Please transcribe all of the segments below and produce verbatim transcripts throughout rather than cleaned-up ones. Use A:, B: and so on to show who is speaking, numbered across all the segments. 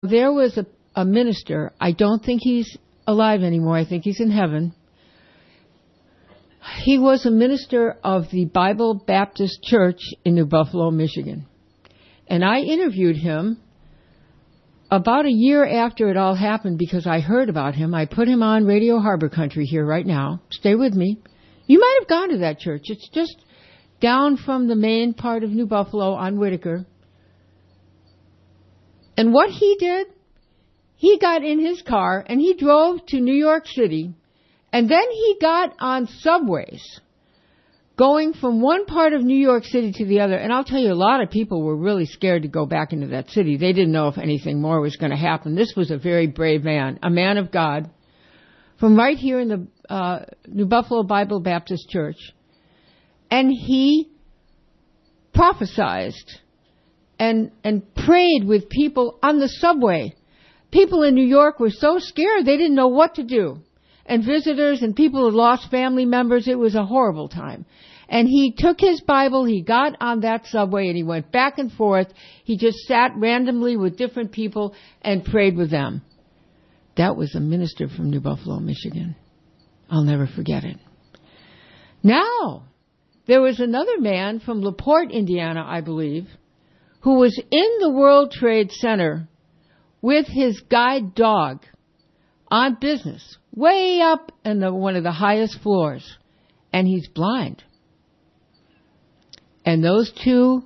A: There was a, a minister, I don't think he's alive anymore, I think he's in heaven. He was a minister of the Bible Baptist Church in New Buffalo, Michigan. And I interviewed him about a year after it all happened because I heard about him. I put him on Radio Harbor Country here right now. Stay with me. You might have gone to that church. It's just down from the main part of New Buffalo on Whitaker. And what he did, he got in his car and he drove to New York City, and then he got on subways going from one part of New York City to the other. And I'll tell you, a lot of people were really scared to go back into that city. They didn't know if anything more was going to happen. This was a very brave man, a man of God, from right here in the uh, New Buffalo Bible Baptist Church. And he prophesied and and prayed with people on the subway. People in New York were so scared they didn't know what to do. And visitors and people who lost family members, it was a horrible time. And he took his Bible, he got on that subway, and he went back and forth. He just sat randomly with different people and prayed with them. That was a minister from New Buffalo, Michigan. I'll never forget it. Now, there was another man from LaPorte, Indiana, I believe, who was in the World Trade Center with his guide dog on business, way up in the, one of the highest floors, and he's blind. And those two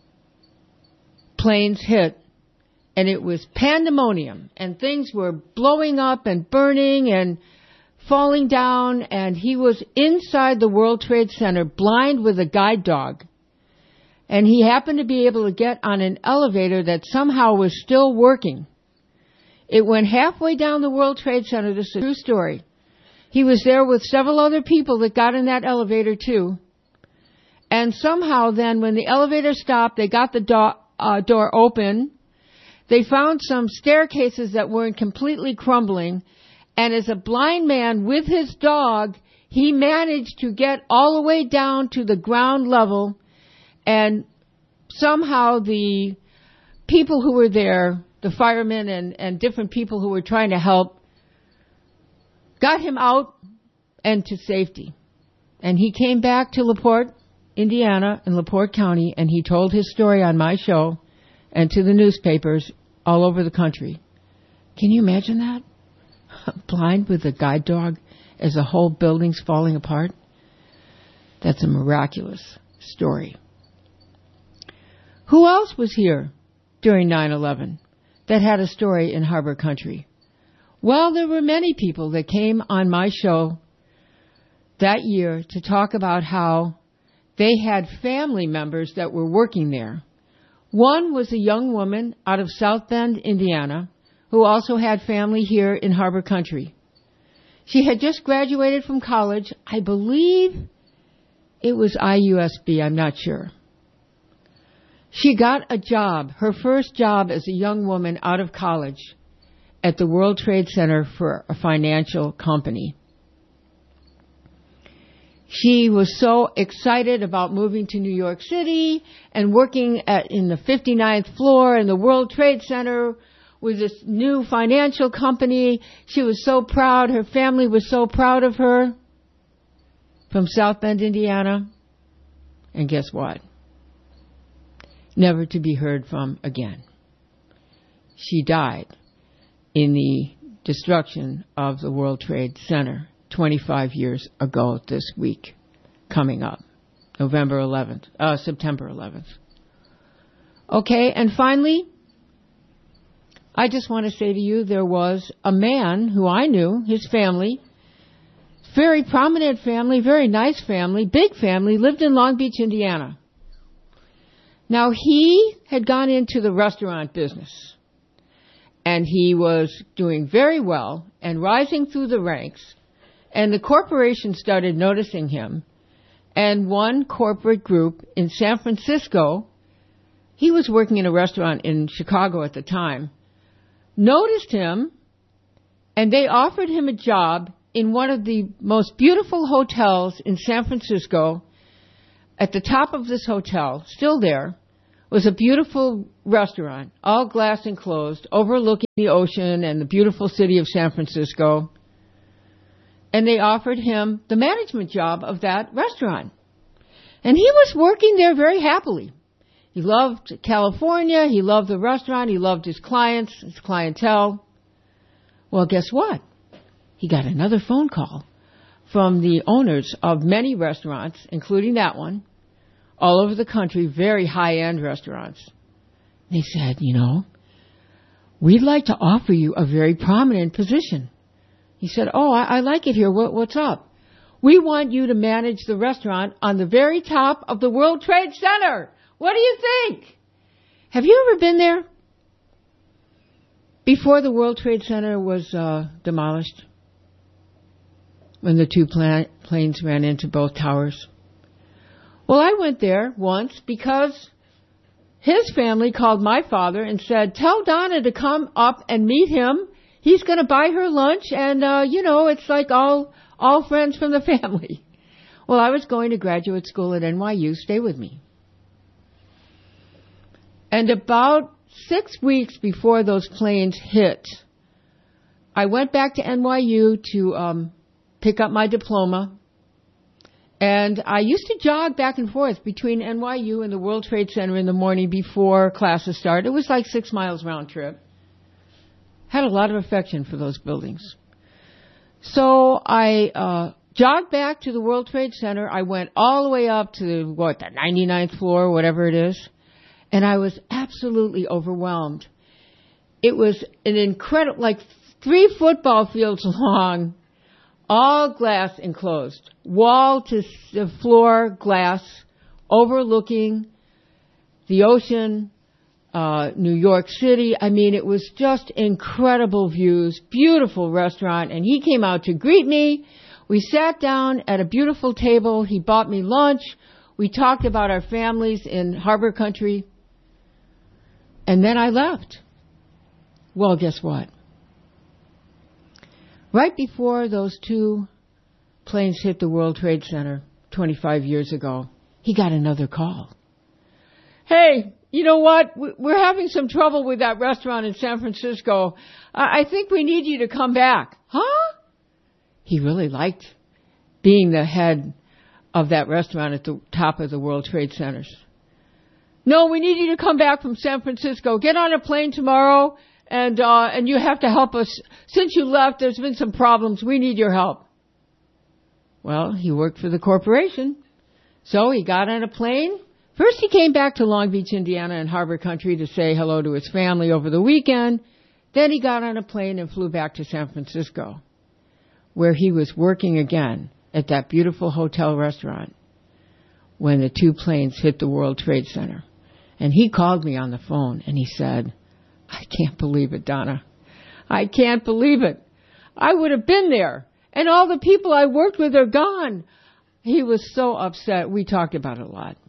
A: planes hit, and it was pandemonium, and things were blowing up and burning and falling down, and he was inside the World Trade Center, blind with a guide dog. And he happened to be able to get on an elevator that somehow was still working. It went halfway down the World Trade Center. This is a true story. He was there with several other people that got in that elevator too. And somehow then when the elevator stopped, they got the do- uh, door open. They found some staircases that weren't completely crumbling. And as a blind man with his dog, he managed to get all the way down to the ground level. And somehow the people who were there, the firemen and, and different people who were trying to help, got him out and to safety. And he came back to LaPorte, Indiana, in LaPorte County, and he told his story on my show and to the newspapers all over the country. Can you imagine that? Blind with a guide dog as the whole building's falling apart? That's a miraculous story. Who else was here during nine eleven that had a story in Harbor Country? Well, there were many people that came on my show that year to talk about how they had family members that were working there. One was a young woman out of South Bend, Indiana, who also had family here in Harbor Country. She had just graduated from college. I believe it was I U S B, I'm not sure. She got a job, her first job as a young woman out of college at the World Trade Center for a financial company. She was so excited about moving to New York City and working at, in the fifty-ninth floor in the World Trade Center with this new financial company. She was so proud. Her family was so proud of her, from South Bend, Indiana. And guess what? Never to be heard from again. She died in the destruction of the World Trade Center twenty-five years ago this week, coming up, November eleventh, uh, September eleventh. Okay, and finally, I just want to say to you, there was a man who I knew, his family, very prominent family, very nice family, big family, lived in Long Beach, Indiana. Now, he had gone into the restaurant business, and he was doing very well and rising through the ranks, and the corporation started noticing him, and one corporate group in San Francisco, he was working in a restaurant in Chicago at the time, noticed him, and they offered him a job in one of the most beautiful hotels in San Francisco. At the top of this hotel, still there, was a beautiful restaurant, all glass enclosed, overlooking the ocean and the beautiful city of San Francisco. And they offered him the management job of that restaurant. And he was working there very happily. He loved California. He loved the restaurant. He loved his clients, his clientele. Well, guess what? He got another phone call from the owners of many restaurants, including that one, all over the country, very high-end restaurants. They said, you know, we'd like to offer you a very prominent position. He said, oh, I, I like it here. What, what's up? We want you to manage the restaurant on the very top of the World Trade Center. What do you think? Have you ever been there? Before the World Trade Center was uh, demolished, when the two pla- planes ran into both towers. Well, I went there once because his family called my father and said, tell Donna to come up and meet him. He's going to buy her lunch, and, uh, you know, it's like all all friends from the family. Well, I was going to graduate school at N Y U. Stay with me. And about six weeks before those planes hit, I went back to N Y U to um, pick up my diploma. And I used to jog back and forth between N Y U and the World Trade Center in the morning before classes started. It was like six miles round trip. Had a lot of affection for those buildings. So I uh, jogged back to the World Trade Center. I went all the way up to, what, the ninety-ninth floor, whatever it is. And I was absolutely overwhelmed. It was an incredible, like three football fields long, all glass enclosed, wall to floor glass, overlooking the ocean, uh, New York City. I mean, it was just incredible views, beautiful restaurant. And he came out to greet me. We sat down at a beautiful table. He bought me lunch. We talked about our families in Harbor Country. And then I left. Well, guess what? Right before those two planes hit the World Trade Center twenty-five years ago, he got another call. Hey, you know what? We're having some trouble with that restaurant in San Francisco. I think we need you to come back. Huh? He really liked being the head of that restaurant at the top of the World Trade Centers. No, we need you to come back from San Francisco. Get on a plane tomorrow, and uh, and you have to help us. Since you left, there's been some problems. We need your help. Well, he worked for the corporation, so he got on a plane. First, he came back to Long Beach, Indiana, and Harbor Country to say hello to his family over the weekend. Then he got on a plane and flew back to San Francisco, where he was working again at that beautiful hotel restaurant when the two planes hit the World Trade Center. And he called me on the phone, and he said, I can't believe it, Donna. I can't believe it. I would have been there, and all the people I worked with are gone. He was so upset. We talked about it a lot.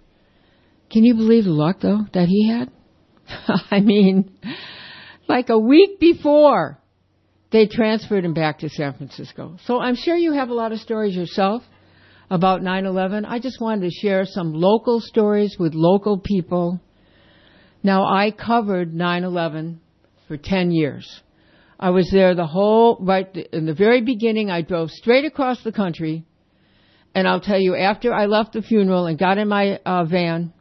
A: Can you believe the luck, though, that he had? I mean, like a week before, they transferred him back to San Francisco. So I'm sure you have a lot of stories yourself about nine eleven. I just wanted to share some local stories with local people. Now, I covered nine eleven for ten years. I was there the whole, right in the very beginning. I drove straight across the country. And I'll tell you, after I left the funeral and got in my uh, van,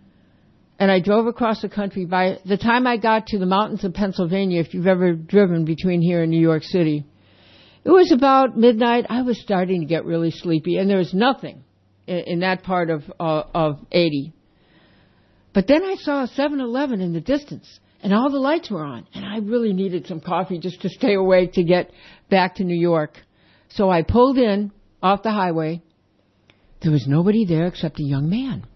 A: and I drove across the country, by the time I got to the mountains of Pennsylvania, if you've ever driven between here and New York City, it was about midnight. I was starting to get really sleepy, and there was nothing in, in that part of uh, of eighty. But then I saw a seven eleven in the distance, and all the lights were on, and I really needed some coffee just to stay awake to get back to New York. So I pulled in off the highway. There was nobody there except a young man.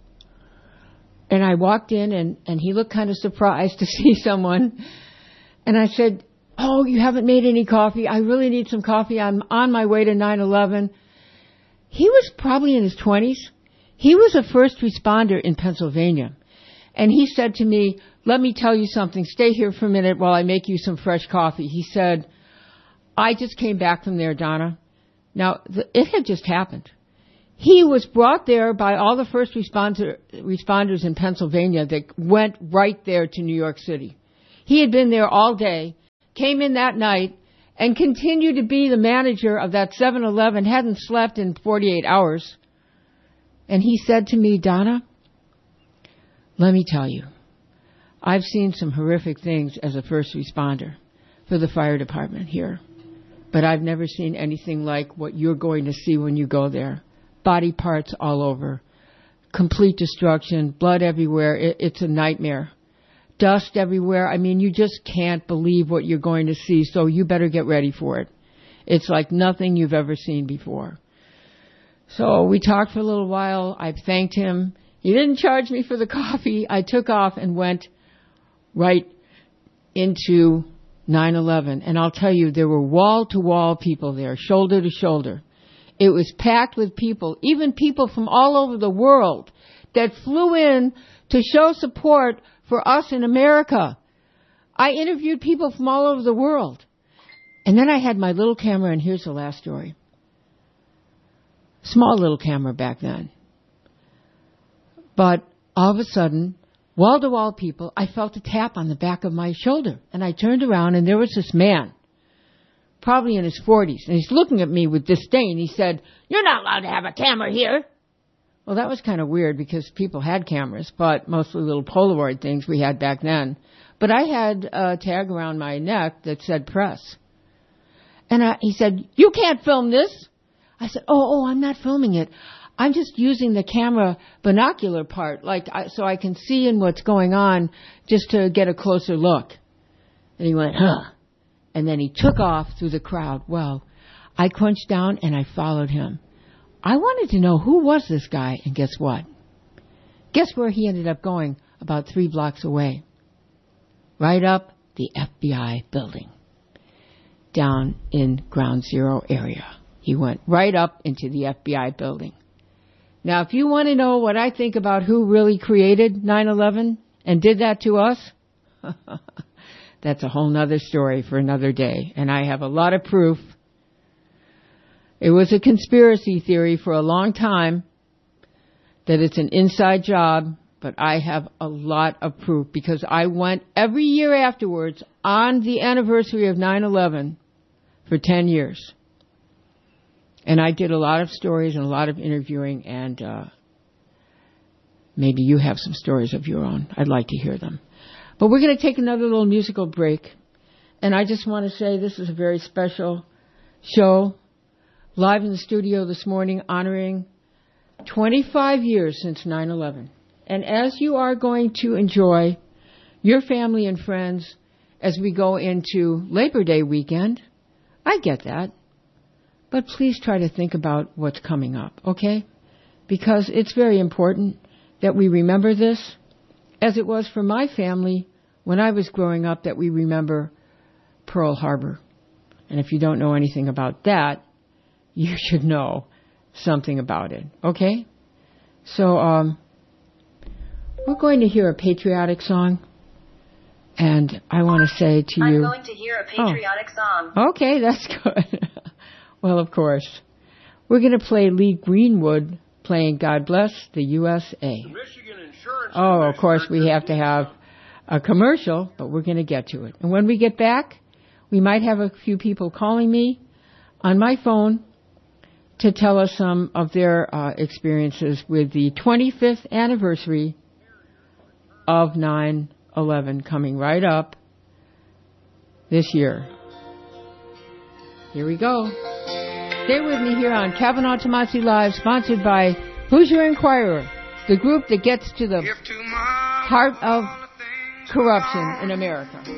A: And I walked in, and, and he looked kind of surprised to see someone. And I said, oh, you haven't made any coffee? I really need some coffee. I'm on my way to nine eleven. He was probably in his twenties. He was a first responder in Pennsylvania. And he said to me, let me tell you something. Stay here for a minute while I make you some fresh coffee. He said, I just came back from there, Donna. Now, the, it had just happened. He was brought there by all the first responder, responders in Pennsylvania that went right there to New York City. He had been there all day, came in that night, and continued to be the manager of that seven eleven, hadn't slept in forty-eight hours. And he said to me, Donna, let me tell you, I've seen some horrific things as a first responder for the fire department here, but I've never seen anything like what you're going to see when you go there. Body parts all over, complete destruction, blood everywhere. It, it's a nightmare. Dust everywhere. I mean, you just can't believe what you're going to see, so you better get ready for it. It's like nothing you've ever seen before. So we talked for a little while. I thanked him. He didn't charge me for the coffee. I took off and went right into nine eleven. And I'll tell you, there were wall-to-wall people there, shoulder to shoulder. It was packed with people, even people from all over the world that flew in to show support for us in America. I interviewed people from all over the world. And then I had my little camera, and here's the last story. Small little camera back then. But all of a sudden, wall-to-wall people, I felt a tap on the back of my shoulder. And I turned around, and there was this man, probably in his forties, and he's looking at me with disdain. He said, "You're not allowed to have a camera here." Well, that was kind of weird because people had cameras, but mostly little Polaroid things we had back then. But I had a tag around my neck that said press. And I, he said, "You can't film this." I said, oh, oh, I'm not filming it. I'm just using the camera binocular part, like I, so I can see in what's going on just to get a closer look. And he went, huh. And then he took off through the crowd. Well, I crunched down and I followed him. I wanted to know who was this guy, and guess what? Guess where he ended up going about three blocks away? Right up the F B I building, down in Ground Zero area. He went right up into the F B I building. Now, if you want to know what I think about who really created nine eleven and did that to us, that's a whole nother story for another day. And I have a lot of proof. It was a conspiracy theory for a long time that it's an inside job, but I have a lot of proof because I went every year afterwards on the anniversary of nine eleven for ten years. And I did a lot of stories and a lot of interviewing, and uh, maybe you have some stories of your own. I'd like to hear them. But we're going to take another little musical break. And I just want to say this is a very special show, live in the studio this morning, honoring twenty-five years since nine eleven. And as you are going to enjoy your family and friends as we go into Labor Day weekend, I get that. But please try to think about what's coming up, okay? Because it's very important that we remember this, as it was for my family when I was growing up, that we remember Pearl Harbor. And if you don't know anything about that, you should know something about it, okay? So um, we're going to hear a patriotic song. And I want to say to
B: I'm
A: you...
B: I'm going to hear a patriotic
A: oh.
B: song.
A: Okay, that's good. Well, of course. We're going to play Lee Greenwood playing God Bless the U S A.
C: The Michigan Insurance
A: oh, of course, we have to have a commercial, but we're going to get to it. And when we get back, we might have a few people calling me on my phone to tell us some of their uh, experiences with the twenty-fifth anniversary of nine eleven coming right up this year. Here we go. Stay with me here on Kavanaugh Tomasi Live, sponsored by Hoosier Inquirer, the group that gets to the heart of corruption in America.